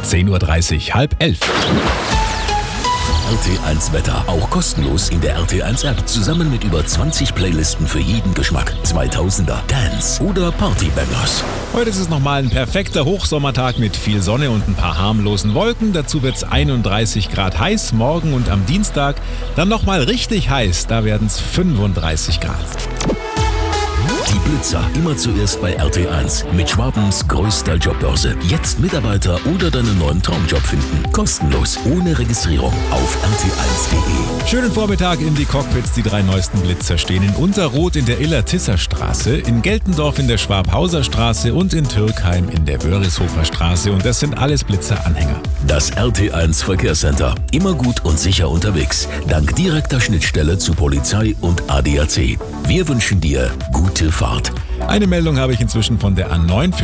10:30 Uhr, halb 11. RT1 Wetter, auch kostenlos in der RT1 App, zusammen mit über 20 Playlisten für jeden Geschmack. 2000er, Dance oder Partybangers. Heute ist es nochmal ein perfekter Hochsommertag mit viel Sonne und ein paar harmlosen Wolken. Dazu wird es 31 Grad heiß, morgen und am Dienstag dann nochmal richtig heiß, da werden es 35 Grad. Die Blitzer, immer zuerst bei RT1 mit Schwabens größter Jobbörse. Jetzt Mitarbeiter oder deinen neuen Traumjob finden. Kostenlos, ohne Registrierung auf rt1.de. Schönen Vormittag in die Cockpits. Die 3 neuesten Blitzer stehen in Unterroth in der Iller-Tisser-Straße, in Geltendorf in der Schwabhauser Straße und in Türkheim in der Wörishofer Straße. Und das sind alles Blitzer-Anhänger. Das RT1 Verkehrscenter. Immer gut und sicher unterwegs. Dank direkter Schnittstelle zu Polizei und ADAC. Wir wünschen dir gute Fahrt. Eine Meldung habe ich inzwischen von der A9.